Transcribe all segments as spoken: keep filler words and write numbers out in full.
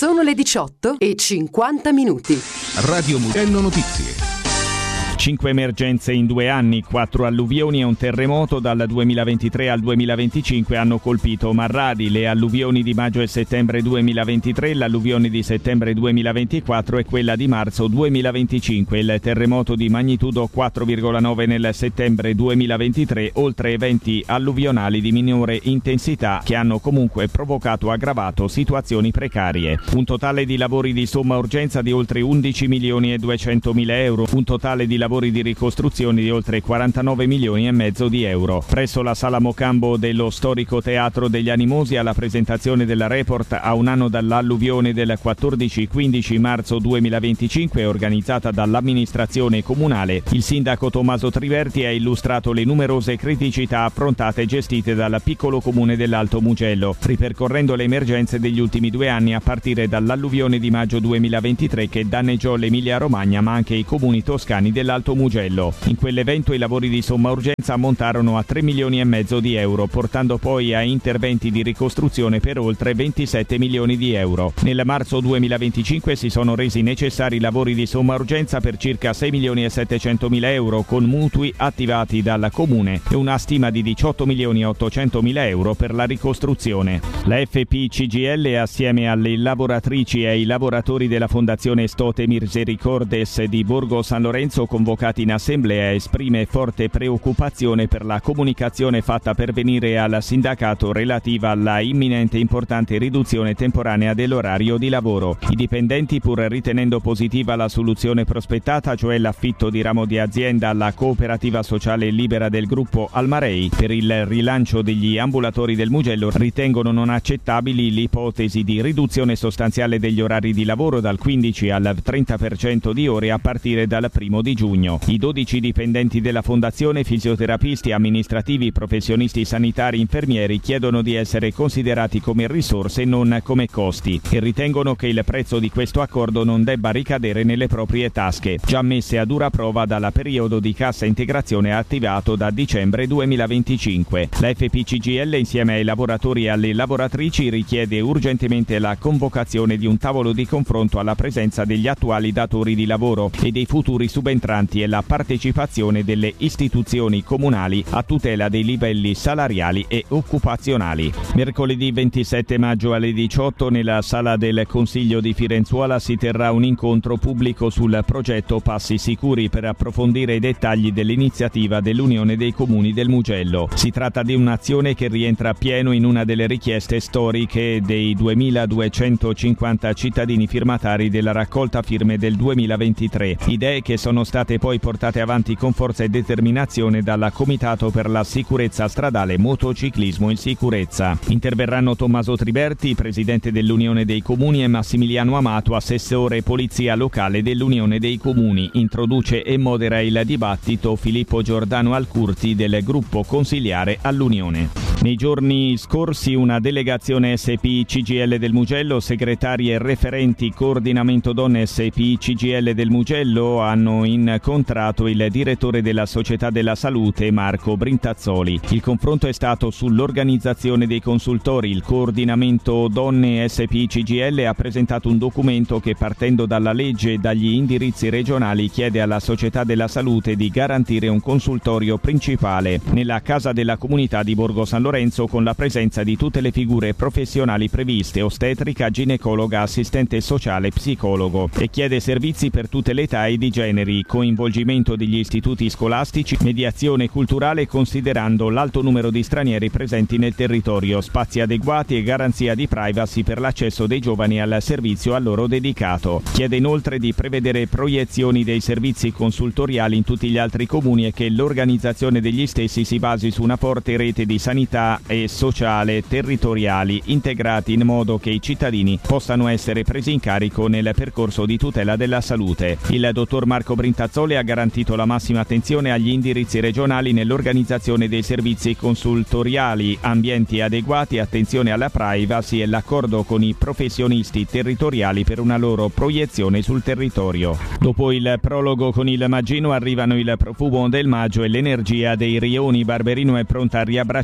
Sono le diciotto e cinquanta minuti. Radio Mugello Notizie. Cinque emergenze in due anni, quattro alluvioni e un terremoto dal duemilaventitré al duemilaventicinque hanno colpito Marradi. Le alluvioni di maggio e settembre duemilaventitré, l'alluvione di settembre duemilaventiquattro e quella di marzo duemilaventicinque. Il terremoto di magnitudo quattro virgola nove nel settembre duemilaventitré, oltre eventi alluvionali di minore intensità che hanno comunque provocato o aggravato situazioni precarie. Un totale di lavori di somma urgenza di oltre undici milioni e duecentomila euro, un totale di lavori di ricostruzione di oltre quarantanove milioni e mezzo di euro. Presso la Sala Mocambo dello storico Teatro degli Animosi, alla presentazione del report a un anno dall'alluvione del quattordici quindici marzo duemilaventicinque, organizzata dall'amministrazione comunale, il sindaco Tommaso Triverti ha illustrato le numerose criticità affrontate e gestite dal piccolo comune dell'Alto Mugello, ripercorrendo le emergenze degli ultimi due anni a partire dall'alluvione di maggio duemilaventitré che danneggiò l'Emilia Romagna ma anche i comuni toscani dell'Alto Mugello. In quell'evento i lavori di somma urgenza ammontarono a tre milioni e mezzo di euro, portando poi a interventi di ricostruzione per oltre ventisette milioni di euro. Nel marzo duemilaventicinque si sono resi necessari lavori di somma urgenza per circa sei milioni e settecentomila euro con mutui attivati dal comune e una stima di diciotto milioni e ottocentomila euro per la ricostruzione. La F P C G I L, assieme alle lavoratrici e ai lavoratori della Fondazione Stote Misericordes di Borgo San Lorenzo convocati in assemblea, esprime forte preoccupazione per la comunicazione fatta pervenire al sindacato relativa alla imminente e importante riduzione temporanea dell'orario di lavoro. I dipendenti, pur ritenendo positiva la soluzione prospettata, cioè l'affitto di ramo di azienda alla cooperativa sociale libera del gruppo Almarei per il rilancio degli ambulatori del Mugello, ritengono non accettabili l'ipotesi di riduzione sostanziale degli orari di lavoro dal quindici al trenta per cento di ore a partire dal primo di giugno. I dodici dipendenti della fondazione, fisioterapisti, amministrativi, professionisti sanitari, infermieri, chiedono di essere considerati come risorse e non come costi e ritengono che il prezzo di questo accordo non debba ricadere nelle proprie tasche, già messe a dura prova dal periodo di cassa integrazione attivato da dicembre duemilaventicinque. La F P C G I L, insieme ai lavoratori e alle lavoratrici, richiede urgentemente la convocazione di un tavolo di confronto alla presenza degli attuali datori di lavoro e dei futuri subentranti e la partecipazione delle istituzioni comunali a tutela dei livelli salariali e occupazionali. Mercoledì ventisette maggio alle diciotto nella sala del Consiglio di Firenzuola si terrà un incontro pubblico sul progetto Passi Sicuri per approfondire i dettagli dell'iniziativa dell'Unione dei Comuni del Mugello. Si tratta di un'azione che rientra pieno in una delle richieste storiche dei duemiladuecentocinquanta cittadini firmatari della raccolta firme del duemilaventitré, idee che sono state poi portate avanti con forza e determinazione dal Comitato per la Sicurezza Stradale, Motociclismo e Sicurezza. Interverranno Tommaso Triverti, presidente dell'Unione dei Comuni, e Massimiliano Amato, assessore Polizia Locale dell'Unione dei Comuni. Introduce e modera il dibattito Filippo Giordano Alcurti del gruppo consiliare all'Unione. Nei giorni scorsi una delegazione S P C G I L del Mugello, segretari e referenti coordinamento donne S P C G I L del Mugello hanno incontrato il direttore della Società della Salute Marco Brintazzoli. Il confronto è stato sull'organizzazione dei consultori. Il coordinamento donne S P C G I L ha presentato un documento che, partendo dalla legge e dagli indirizzi regionali, chiede alla Società della Salute di garantire un consultorio principale nella Casa della Comunità di Borgo San Lorenzo con la presenza di tutte le figure professionali previste: ostetrica, ginecologa, assistente sociale, psicologo, e chiede servizi per tutte le età e di generi, coinvolgimento degli istituti scolastici, mediazione culturale considerando l'alto numero di stranieri presenti nel territorio, spazi adeguati e garanzia di privacy per l'accesso dei giovani al servizio a loro dedicato. Chiede inoltre di prevedere proiezioni dei servizi consultoriali in tutti gli altri comuni e che l'organizzazione degli stessi si basi su una forte rete di sanità e sociale territoriali integrati in modo che i cittadini possano essere presi in carico nel percorso di tutela della salute. Il dottor Marco Brintazzoli ha garantito la massima attenzione agli indirizzi regionali nell'organizzazione dei servizi consultoriali, ambienti adeguati, attenzione alla privacy e l'accordo con i professionisti territoriali per una loro proiezione sul territorio. Dopo il prologo con il maggino arrivano il profumo del maggio e l'energia dei rioni. Barberino è pronta a riabbracciare la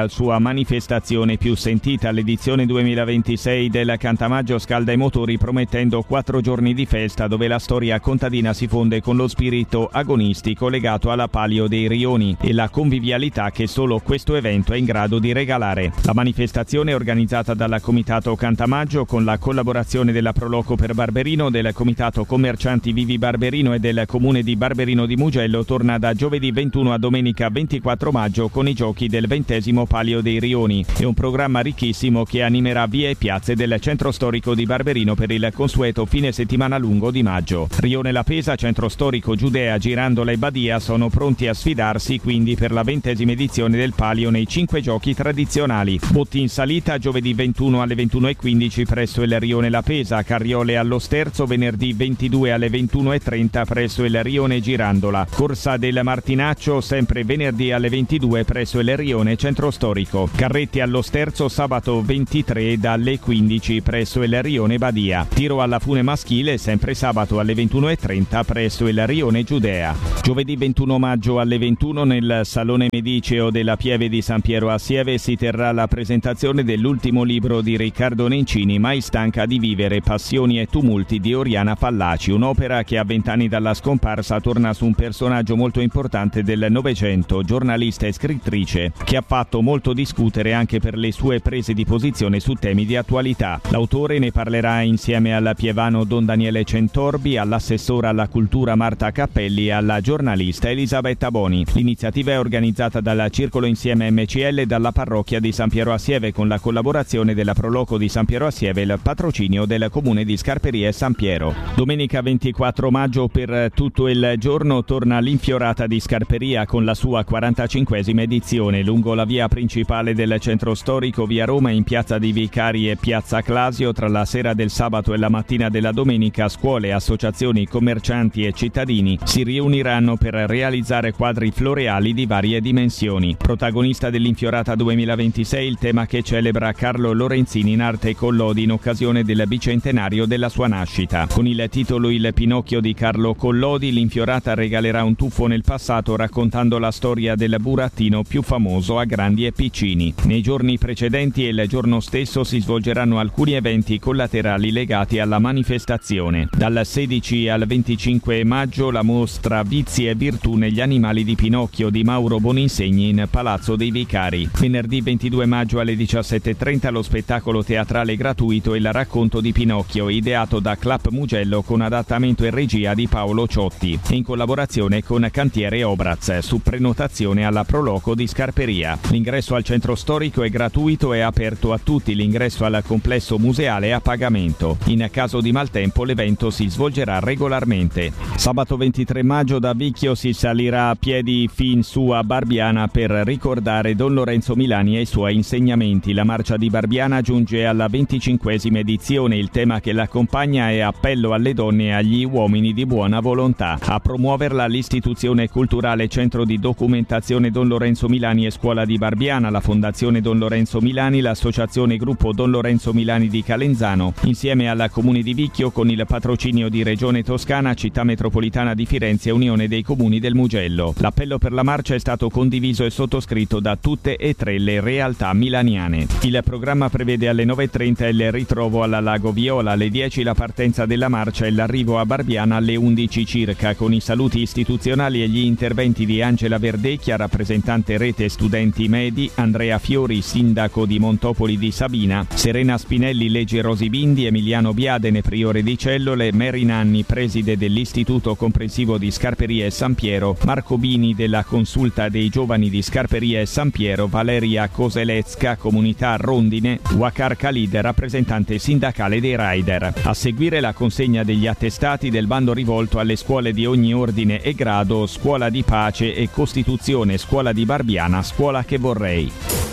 la sua manifestazione più sentita. L'edizione duemilaventisei del Cantamaggio scalda i motori promettendo quattro giorni di festa dove la storia contadina si fonde con lo spirito agonistico legato alla Palio dei Rioni e la convivialità che solo questo evento è in grado di regalare. La manifestazione è organizzata dal Comitato Cantamaggio con la collaborazione della Proloco per Barberino, del Comitato Commercianti Vivi Barberino e del Comune di Barberino di Mugello. Torna da giovedì ventuno a domenica ventiquattro maggio con i giochi del ventesimo Palio dei Rioni e un programma ricchissimo che animerà vie e piazze del centro storico di Barberino per il consueto fine settimana lungo di maggio. Rione La Pesa, centro storico, Giudea, Girandola e Badia sono pronti a sfidarsi quindi per la ventesima edizione del Palio nei cinque giochi tradizionali. Botti in salita giovedì ventuno alle ventuno e quindici presso il Rione La Pesa, carriole allo Sterzo venerdì ventidue alle ventuno e trenta presso il Rione Girandola, corsa del Martinaccio sempre venerdì alle ventidue presso il Rione Centro Storico, carretti allo Sterzo sabato ventitré dalle quindici presso il Rione Badia, tiro alla fune maschile sempre sabato alle ventuno e trenta presso il Rione Giudea. Giovedì ventuno maggio alle ventuno nel Salone Mediceo della Pieve di San Piero a Sieve si terrà la presentazione dell'ultimo libro di Riccardo Nencini, Mai stanca di vivere, passioni e tumulti di Oriana Fallaci, un'opera che a vent'anni dalla scomparsa torna su un personaggio molto importante del Novecento, giornalista e scrittrice, che ha fatto molto discutere anche per le sue prese di posizione su temi di attualità. L'autore ne parlerà insieme al pievano Don Daniele Centorbi, all'assessora alla cultura Marta Cappelli e alla giornalista Elisabetta Boni. L'iniziativa è organizzata dal Circolo Insieme M C L e dalla parrocchia di San Piero a Sieve con la collaborazione della Proloco di San Piero a Sieve e il patrocinio del Comune di Scarperia e San Piero. Domenica ventiquattro maggio per tutto il giorno torna l'Infiorata di Scarperia con la sua quarantacinquesima edizione lungo la via principale del centro storico via Roma in piazza dei Vicari e piazza Clasio. Tra la sera del sabato e la mattina della domenica scuole, associazioni, commercianti e cittadini si riuniranno per realizzare quadri floreali di varie dimensioni. Protagonista dell'Infiorata duemilaventisei il tema che celebra Carlo Lorenzini in arte e Collodi in occasione del bicentenario della sua nascita. Con il titolo Il Pinocchio di Carlo Collodi, l'Infiorata regalerà un tuffo nel passato raccontando la storia del burattino più famoso a grandi e piccini. Nei giorni precedenti e il giorno stesso si svolgeranno alcuni eventi collaterali legati alla manifestazione. Dal sedici al venticinque maggio la mostra Vizi e Virtù negli animali di Pinocchio di Mauro Boninsegni in Palazzo dei Vicari. Venerdì ventidue maggio alle diciassette e trenta lo spettacolo teatrale gratuito e il racconto di Pinocchio ideato da Club Mugello con adattamento e regia di Paolo Ciotti e in collaborazione con Cantiere Obraz su prenotazione alla Proloco di Scarperia. L'ingresso al centro storico è gratuito e aperto a tutti, l'ingresso al complesso museale è a pagamento. In caso di maltempo l'evento si svolgerà regolarmente. Sabato ventitré maggio da Vicchio si salirà a piedi fin su a Barbiana per ricordare Don Lorenzo Milani e i suoi insegnamenti. La marcia di Barbiana giunge alla venticinquesima edizione. Il tema che l'accompagna è appello alle donne e agli uomini di buona volontà. A promuoverla l'istituzione culturale Centro di Documentazione Don Lorenzo Milani e Scuola di Barbiana, la Fondazione Don Lorenzo Milani, l'associazione Gruppo Don Lorenzo Milani di Calenzano, insieme alla Comune di Vicchio con il patrocinio di Regione Toscana, Città Metropolitana di Firenze e Unione dei Comuni del Mugello. L'appello per la marcia è stato condiviso e sottoscritto da tutte e tre le realtà milaniane. Il programma prevede alle nove e trenta il ritrovo alla Lago Viola, alle dieci la partenza della marcia e l'arrivo a Barbiana alle undici circa, con i saluti istituzionali e gli interventi di Angela Verdecchia, rappresentante Rete Studenti Medi, Andrea Fiori, sindaco di Montopoli di Sabina, Serena Spinelli, Legge Rosibindi, Emiliano Biadene, priore di Cellole, Mary Nanni, preside dell'Istituto Comprensivo di Scarperia e San Piero, Marco Bini della Consulta dei Giovani di Scarperia e San Piero, Valeria Coselezca, Comunità Rondine, Wakar Khalid, rappresentante sindacale dei Rider. A seguire la consegna degli attestati del bando rivolto alle scuole di ogni ordine e grado, Scuola di Pace e Costituzione, Scuola di Barbiana, Scuola che vorrei.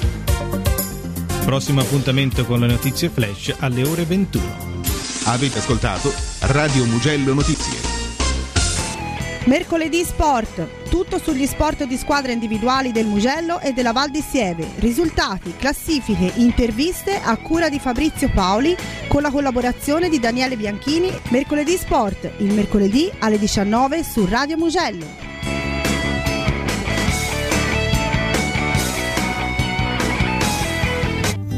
Prossimo appuntamento con le notizie flash alle ore ventuno. Avete ascoltato Radio Mugello Notizie. Mercoledì Sport, tutto sugli sport di squadre individuali del Mugello e della Val di Sieve, risultati, classifiche, interviste a cura di Fabrizio Paoli con la collaborazione di Daniele Bianchini. Mercoledì Sport, il mercoledì alle diciannove su Radio Mugello.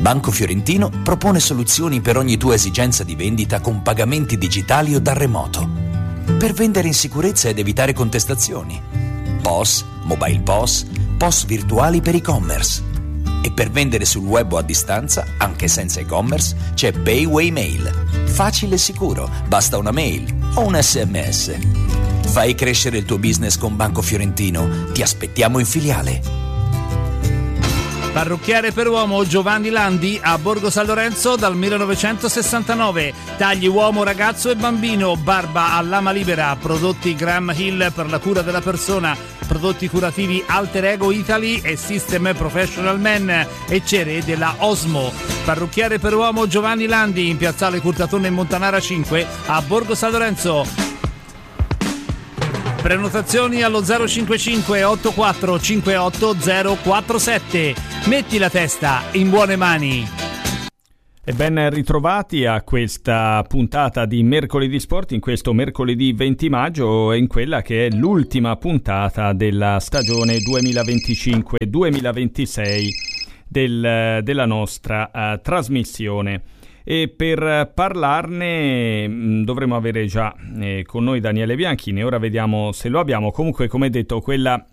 Banco Fiorentino propone soluzioni per ogni tua esigenza di vendita con pagamenti digitali o da remoto. Per vendere in sicurezza ed evitare contestazioni. P O S, Mobile P O S, P O S virtuali per e-commerce. E per vendere sul web o a distanza, anche senza e-commerce, c'è Payway Mail. Facile e sicuro, basta una mail o un sms. Fai crescere il tuo business con Banco Fiorentino. Ti aspettiamo in filiale. Parrucchiere per uomo Giovanni Landi a Borgo San Lorenzo dal millenovecentosessantanove. Tagli uomo, ragazzo e bambino, barba a lama libera, prodotti Graham Hill per la cura della persona, prodotti curativi Alter Ego Italy e System Professional Men e cere della Osmo. Parrucchiere per uomo Giovanni Landi in piazzale Curtatone Montanara cinque a Borgo San Lorenzo. Prenotazioni allo zero cinquantacinque ottantaquattro cinquantotto zero quarantasette. Metti la testa in buone mani. E ben ritrovati a questa puntata di Mercoledì Sport, in questo mercoledì venti maggio e in quella che è l'ultima puntata della stagione duemilaventicinque duemilaventisei del, della nostra uh, trasmissione. E per parlarne mh, dovremo avere già eh, con noi Daniele Bianchini. Ora vediamo se lo abbiamo. Comunque, come detto, quella